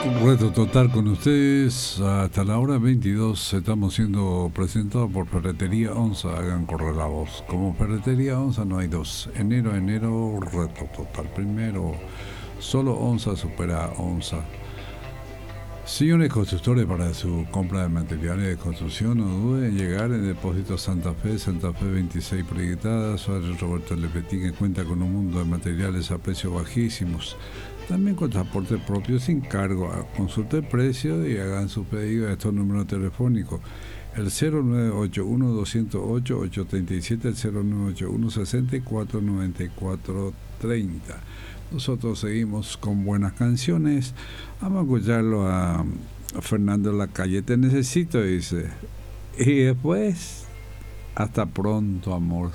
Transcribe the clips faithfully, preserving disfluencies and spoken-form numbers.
Un reto total con ustedes. Hasta la hora veintidós estamos siendo presentados por Ferretería Onza. Hagan correr la voz. Como Ferretería Onza no hay dos. Enero a enero, reto total. Primero, solo Onza supera a Onza. Señores constructores, para su compra de materiales de construcción, no duden en llegar en Depósito Santa Fe, Santa Fe veintiséis proyectada. Soy Roberto Lepetín, que cuenta con un mundo de materiales a precios bajísimos. También con transporte propio sin cargo. Consulte el precio y hagan su pedido a estos números telefónicos. El cero nueve ocho uno, dos cero ocho, ocho tres siete, el cero nueve ocho uno, seis cuatro, nueve cuatro tres cero. Nosotros seguimos con buenas canciones. Vamos a escucharlo a Fernando Lacalle. Te necesito, dice. Y después, hasta pronto, amor.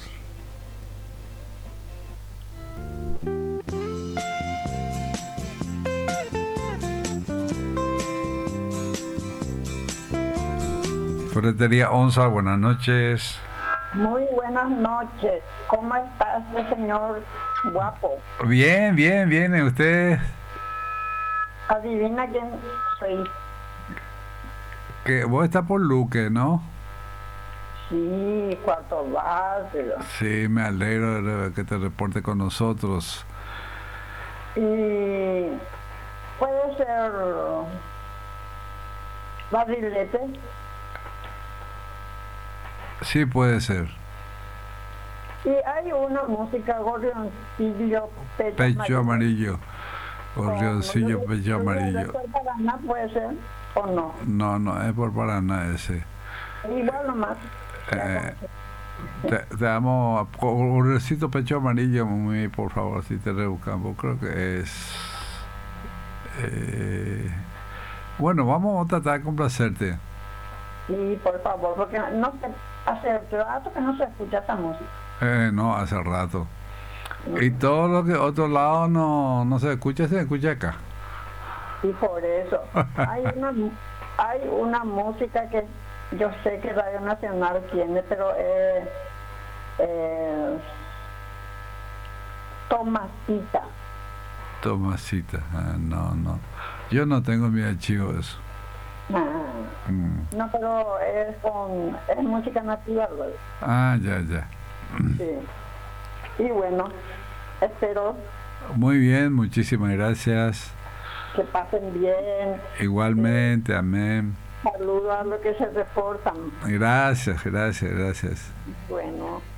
Ferretería Onza, buenas noches. Muy buenas noches. ¿Cómo está este señor guapo? Bien, bien, bien. ¿Y usted? Adivina quién soy. Que vos estás por Luque, ¿no? Sí, cuarto barrio. Sí, me alegro de que te reporte con nosotros. Y puede ser Barrilete. Sí, puede ser. Y hay una música, Gorrioncillo, Pecho, Pecho Amarillo. Gorrioncillo, Pecho Amarillo. ¿Por Paraná puede ser o no? No, no, es por Paraná ese. Igual nomás. Eh, te, te damos Gorrioncito, Pecho Amarillo, muy por favor, si te rebuscamos. Creo que es... Eh, bueno, vamos a tratar de complacerte. Sí, por favor, porque no se, hace rato que no se escucha esta música. Eh, no, hace rato. Y todo lo que otro lado no, no se escucha, se escucha acá. Y por eso hay una hay una música que yo sé que Radio Nacional tiene, pero es eh, Tomasita. Tomasita, ah, no, no. Yo no tengo mi archivo de eso. Ah, Mm. no, pero es con es música nativa, ¿verdad? Ah, ya, ya. Sí. Y bueno, espero Muy bien, muchísimas gracias. que pasen bien. Igualmente, amén. Saludos a los que se reportan. Gracias, gracias, gracias. Bueno.